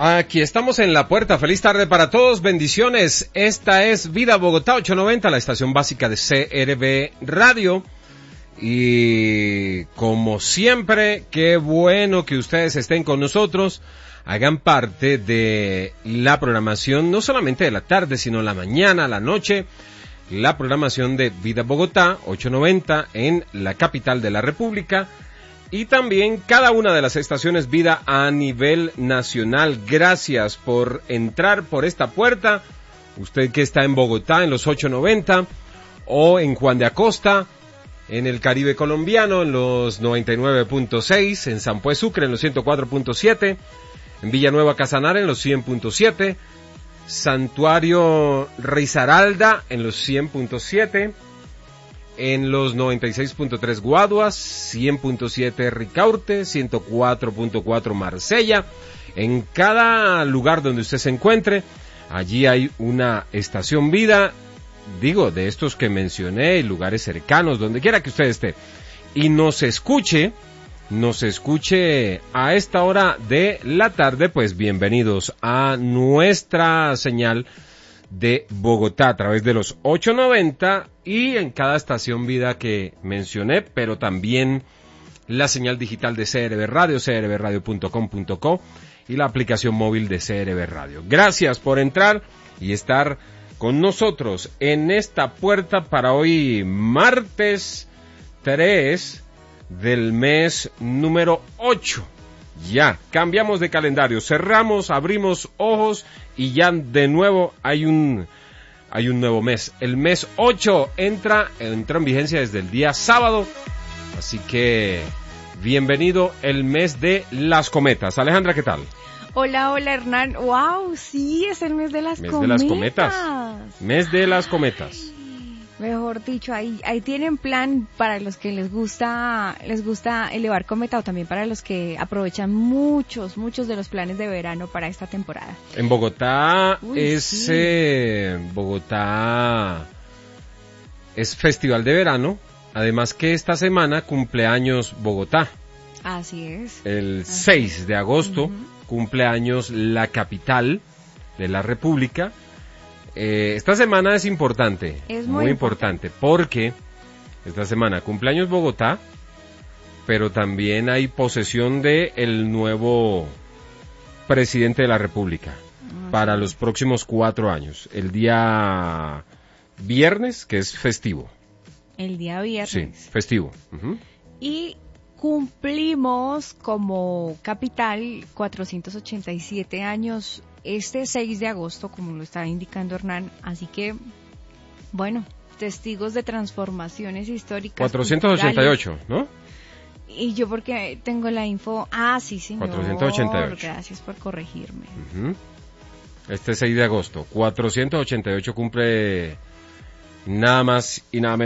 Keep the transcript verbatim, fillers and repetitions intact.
Aquí estamos en la puerta. Feliz tarde para todos. Bendiciones. Esta es Vida Bogotá ochocientos noventa, la estación básica de C R B Radio. Y como siempre, qué bueno que ustedes estén con nosotros. Hagan parte de la programación, no solamente de la tarde, sino la mañana, la noche. La programación de Vida Bogotá ochocientos noventa en la capital de la República. Y también cada una de las estaciones Vida a nivel nacional. Gracias por entrar por esta puerta. Usted que está en Bogotá en los ochocientos noventa o en Juan de Acosta, en el Caribe colombiano en los noventa y nueve punto seis, en San Pues Sucre en los ciento cuatro punto siete, en Villanueva Casanare en los cien punto siete, Santuario Risaralda en los cien punto siete, en los noventa y seis punto tres Guaduas, cien punto siete Ricaurte, ciento cuatro punto cuatro Marsella. En cada lugar donde usted se encuentre, allí hay una estación Vida, digo, de estos que mencioné, lugares cercanos, donde quiera que usted esté, y nos escuche, nos escuche a esta hora de la tarde, pues bienvenidos a nuestra señal de Bogotá a través de los ochocientos noventa y en cada estación Vida que mencioné, pero también la señal digital de C R B Radio, c r b radio punto com punto co y la aplicación móvil de C R B Radio. Gracias por entrar y estar con nosotros en esta puerta para hoy martes tres del mes número ocho. Ya, cambiamos de calendario, cerramos, abrimos ojos y ya de nuevo hay un hay un nuevo mes. El mes ocho entra, entra en vigencia desde el día sábado, así que bienvenido el mes de las cometas. Alejandra, ¿qué tal? Hola, hola Hernán. Wow, sí, es el mes de las mes cometas. Mes de las cometas. Mes de las cometas. Mejor dicho, ahí ahí tienen plan para los que les gusta les gusta elevar cometa o también para los que aprovechan muchos, muchos de los planes de verano para esta temporada. En Bogotá Uy, es sí. eh, Bogotá es festival de verano, además que esta semana cumpleaños Bogotá. Así es. El Así seis de agosto uh-huh. cumpleaños la capital de la República. Eh, esta semana es importante, es muy, muy importante. importante, porque esta semana cumpleaños Bogotá, pero también hay posesión de el nuevo presidente de la República ah, para sí. los próximos cuatro años, el día viernes, que es festivo. El día viernes. Sí, festivo. Uh-huh. Y cumplimos como capital cuatrocientos ochenta y siete años este seis de agosto, como lo estaba indicando Hernán, así que, bueno, testigos de transformaciones históricas. cuatrocientos ochenta y ocho, ¿no? Y yo porque tengo la info, ah, sí, señor. cuatrocientos ochenta y ocho. Gracias por corregirme. Uh-huh. Este seis de agosto, cuatrocientos ochenta y ocho cumple nada más y nada menos